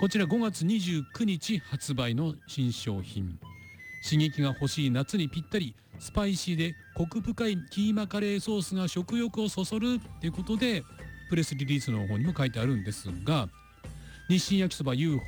こちら5月29日発売の新商品。刺激が欲しい夏にぴったり、スパイシーでコク深いキーマカレーソースが食欲をそそるということで、プレスリリースの方にも書いてあるんですが、日清焼そば UFO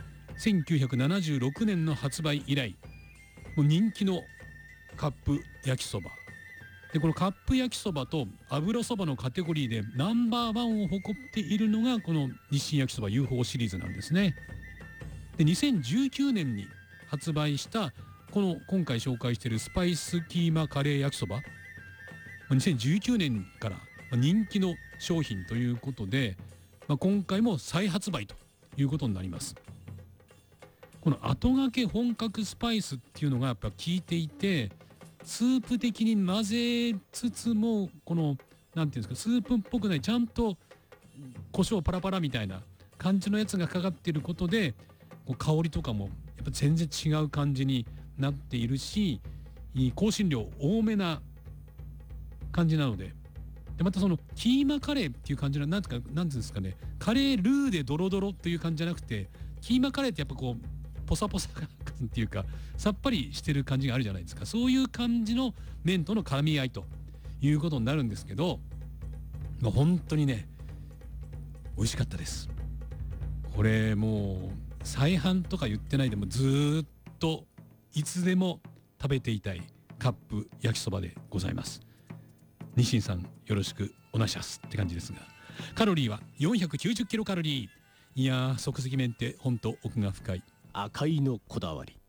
1976年の発売以来、もう人気のカップ焼きそばで、このカップ焼きそばと油そばのカテゴリーでナンバーワンを誇っているのがこの日清焼そば UFO シリーズなんですね。で、2019年に発売したこの今回紹介しているスパイスキーマカレー焼きそば、2019年から人気の商品ということで、今回も再発売ということになります。この後がけ本格スパイスっていうのがやっぱ効いていて、スープ的に混ぜつつも、このなんていうんですか、スープっぽくない、ちゃんと胡椒パラパラみたいな感じのやつがかかっていることで、こう香りとかもやっぱ全然違う感じになっているし、香辛料多めな感じなので、またそのキーマカレーっていう感じのなんていうんですかね、カレールーでドロドロっていう感じじゃなくて、キーマカレーってやっぱこうポサポサ感っていうか、さっぱりしてる感じがあるじゃないですか。そういう感じの麺との絡み合いということになるんですけど、本当にね美味しかったです。これもう再販とか言ってないでもずっといつでも食べていたいカップ焼きそばでございます。日清さんよろしくお願いしますって感じですが、カロリーは490キロカロリー。いやー、即席麺って本当奥が深い。 赤いのこだわり。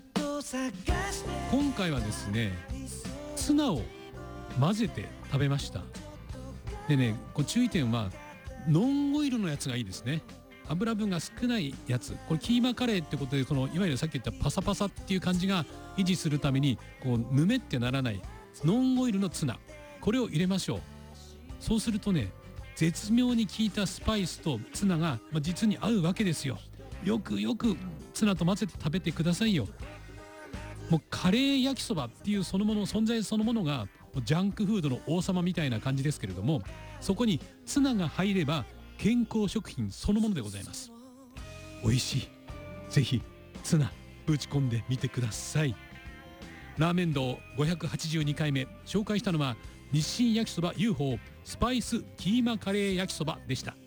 今回はですね、ツナを混ぜて食べました。でね、注意点はノンオイルのやつがいいですね。油分が少ないやつ、これキーマカレーってことで、いわゆるさっき言ったパサパサっていう感じが維持するために、ぬめってならないノンオイルのツナ、これを入れましょう。そうするとね、絶妙に効いたスパイスとツナが実に合うわけですよ。よくよくツナと混ぜて食べてくださいよ。もうカレー焼きそばっていうそのもの、存在そのものがジャンクフードの王様みたいな感じですけれども、そこにツナが入れば健康食品そのものでございます。美味しい。ぜひツナぶち込んでみてください。ラーメン道582回目、紹介したのは日清焼きそば UFO スパイスキーマカレー焼きそばでした。